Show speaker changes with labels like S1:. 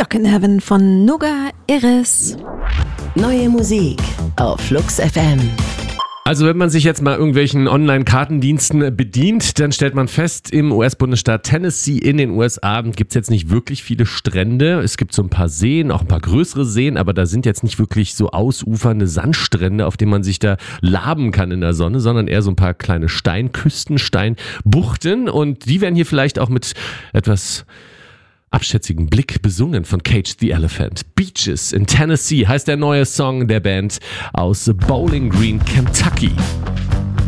S1: Stuck in Heaven von Nuga Iris.
S2: Neue Musik auf Flux FM.
S3: Also wenn man sich jetzt mal irgendwelchen Online-Kartendiensten bedient, dann stellt man fest, im US-Bundesstaat Tennessee in den USA gibt es jetzt nicht wirklich viele Strände. Es gibt so ein paar Seen, auch ein paar größere Seen, aber da sind jetzt nicht wirklich so ausufernde Sandstrände, auf denen man sich da laben kann in der Sonne, sondern eher so ein paar kleine Steinküsten, Steinbuchten, und die werden hier vielleicht auch mit etwas abschätzigen Blick besungen von Cage the Elephant. Beaches in Tennessee heißt der neue Song der Band aus Bowling Green, Kentucky.